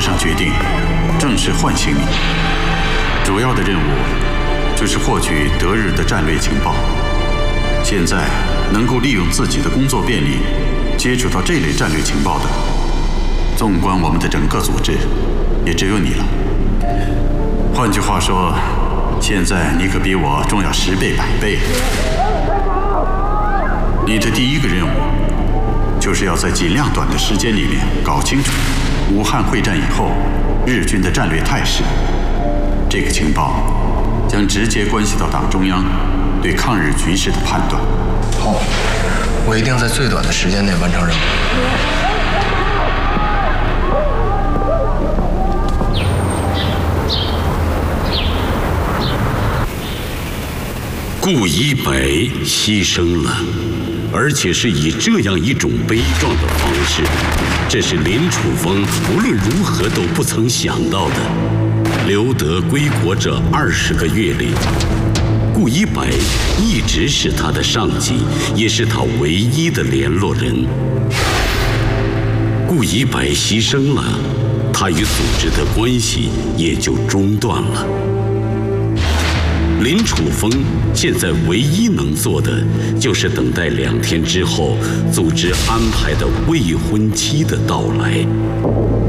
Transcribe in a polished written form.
上决定正式唤醒你。主要的任务就是获取德日的战略情报。现在能够利用自己的工作便利接触到这类战略情报的，纵观我们的整个组织，也只有你了。换句话说，现在你可比我重要10倍、100倍。你的第一个任务，就是要在尽量短的时间里面搞清楚武汉会战以后日军的战略态势。这个情报将直接关系到党中央对抗日局势的判断。 好，我一定在最短的时间内完成任务。 顾一白牺牲了，而且是以这样一种悲壮的方式，这是林楚风无论如何都不曾想到的。留德归国这20个月里，顾一白一直是他的上级，也是他唯一的联络人。顾一白牺牲了，他与组织的关系也就中断了。林楚风现在唯一能做的，就是等待2天之后组织安排的未婚妻的到来。